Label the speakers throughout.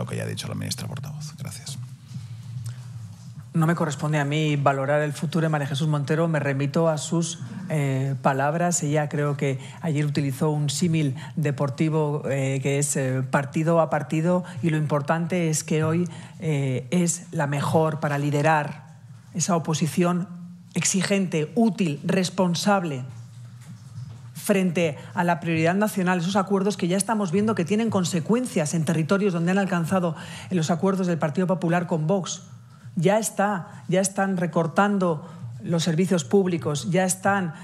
Speaker 1: lo que ya ha dicho la ministra portavoz. Gracias.
Speaker 2: No me corresponde a mí valorar el futuro de María Jesús Montero, me remito a sus palabras. Ella creo que ayer utilizó un símil deportivo que es partido a partido, y lo importante es que hoy es la mejor para liderar esa oposición exigente, útil, responsable frente a la prioridad nacional, esos acuerdos que ya estamos viendo que tienen consecuencias en territorios donde han alcanzado en los acuerdos del Partido Popular con Vox. Ya están recortando los servicios públicos, ya están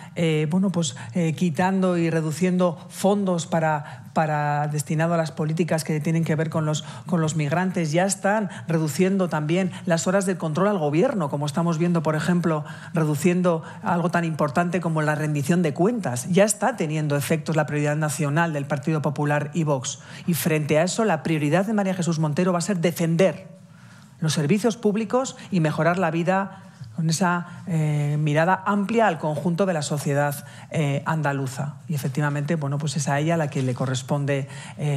Speaker 2: quitando y reduciendo fondos destinado a las políticas que tienen que ver con los migrantes, ya están reduciendo también las horas de control al gobierno, como estamos viendo, por ejemplo, reduciendo algo tan importante como la rendición de cuentas. Ya está teniendo efectos la prioridad nacional del Partido Popular y Vox. Y frente a eso, la prioridad de María Jesús Montero va a ser defender los servicios públicos y mejorar la vida con esa mirada amplia al conjunto de la sociedad andaluza. Y efectivamente, pues es a ella la que le corresponde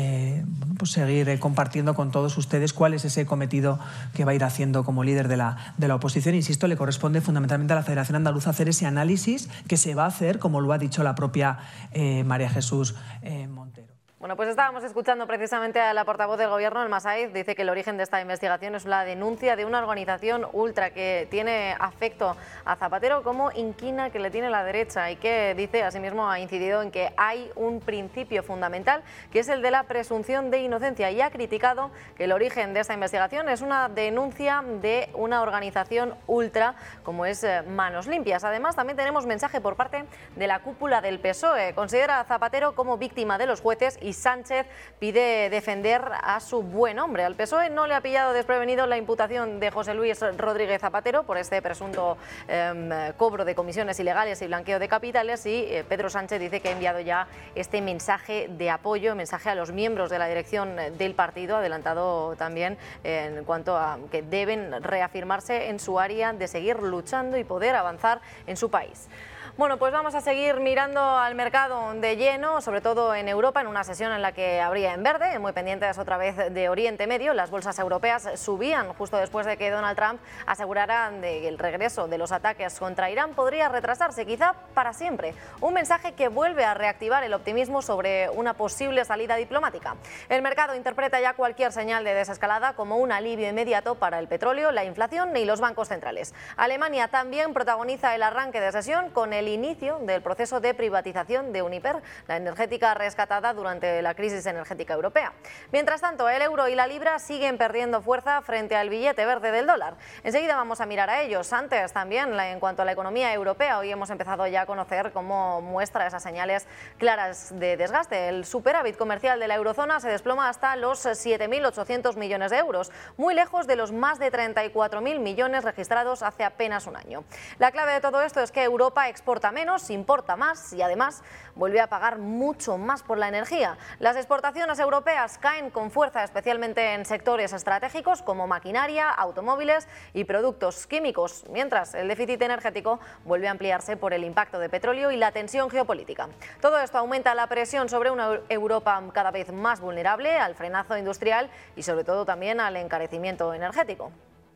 Speaker 2: seguir compartiendo con todos ustedes cuál es ese cometido que va a ir haciendo como líder de la oposición. Insisto, le corresponde fundamentalmente a la Federación Andaluza hacer ese análisis que se va a hacer, como lo ha dicho la propia María Jesús Montero.
Speaker 3: Bueno, pues estábamos escuchando precisamente a la portavoz del Gobierno, Elma Saíz. Dice que el origen de esta investigación es la denuncia de una organización ultra que tiene afecto a Zapatero como inquina que le tiene la derecha, y que dice, asimismo, ha incidido en que hay un principio fundamental que es el de la presunción de inocencia, y ha criticado que el origen de esta investigación es una denuncia de una organización ultra como es Manos Limpias. Además, también tenemos mensaje por parte de la cúpula del PSOE. Considera a Zapatero como víctima de los jueces y Sánchez pide defender a su buen hombre. Al PSOE no le ha pillado desprevenido la imputación de José Luis Rodríguez Zapatero por este presunto cobro de comisiones ilegales y blanqueo de capitales, y Pedro Sánchez dice que ha enviado ya este mensaje de apoyo, mensaje a los miembros de la dirección del partido, adelantado también en cuanto a que deben reafirmarse en su área de seguir luchando y poder avanzar en su país. Bueno, pues vamos a seguir mirando al mercado de lleno, sobre todo en Europa, en una sesión en la que habría en verde, muy pendientes otra vez de Oriente Medio. Las bolsas europeas subían justo después de que Donald Trump asegurara que el regreso de los ataques contra Irán podría retrasarse, quizá para siempre. Un mensaje que vuelve a reactivar el optimismo sobre una posible salida diplomática. El mercado interpreta ya cualquier señal de desescalada como un alivio inmediato para el petróleo, la inflación y los bancos centrales. Alemania también protagoniza el arranque de sesión con el inicio del proceso de privatización de Uniper, la energética rescatada durante la crisis energética europea. Mientras tanto, el euro y la libra siguen perdiendo fuerza frente al billete verde del dólar. Enseguida vamos a mirar a ellos. Antes también, en cuanto a la economía europea, hoy hemos empezado ya a conocer cómo muestra esas señales claras de desgaste. El superávit comercial de la eurozona se desploma hasta los 7.800 millones de euros, muy lejos de los más de 34.000 millones registrados hace apenas un año. La clave de todo esto es que Europa exporta menos, importa más y además vuelve a pagar mucho más por la energía. Las exportaciones europeas caen con fuerza, especialmente en sectores estratégicos como maquinaria, automóviles y productos químicos, mientras el déficit energético vuelve a ampliarse por el impacto de petróleo y la tensión geopolítica. Todo esto aumenta la presión sobre una Europa cada vez más vulnerable al frenazo industrial y sobre todo también al encarecimiento energético.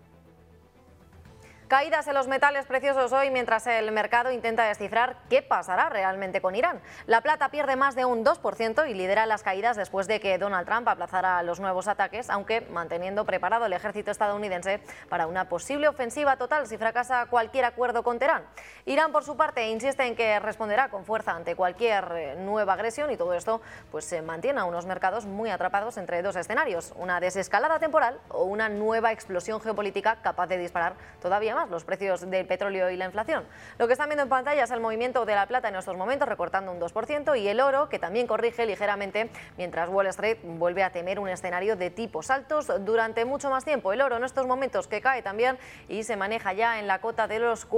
Speaker 3: Caídas en los metales preciosos hoy mientras el mercado intenta descifrar qué pasará realmente con Irán. La plata pierde más de un 2% y lidera las caídas después de que Donald Trump aplazara los nuevos ataques, aunque manteniendo preparado el ejército estadounidense para una posible ofensiva total si fracasa cualquier acuerdo con Teherán. Irán, por su parte, insiste en que responderá con fuerza ante cualquier nueva agresión, y todo esto se mantiene a unos mercados muy atrapados entre dos escenarios: una desescalada temporal o una nueva explosión geopolítica capaz de disparar todavía más los precios del petróleo y la inflación. Lo que están viendo en pantalla es el movimiento de la plata en estos momentos, recortando un 2%, y el oro, que también corrige ligeramente, mientras Wall Street vuelve a temer un escenario de tipos altos durante mucho más tiempo. El oro en estos momentos que cae también y se maneja ya en la cota de los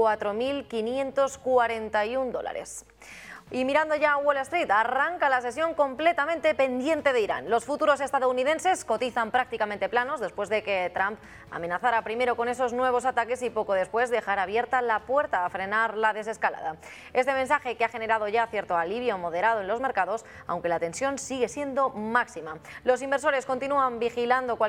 Speaker 3: 4.541 dólares. Y mirando ya a Wall Street, arranca la sesión completamente pendiente de Irán. Los futuros estadounidenses cotizan prácticamente planos después de que Trump amenazara primero con esos nuevos ataques y poco después dejar abierta la puerta a frenar la desescalada. Este mensaje, que ha generado ya cierto alivio moderado en los mercados, aunque la tensión sigue siendo máxima. Los inversores continúan vigilando cualquier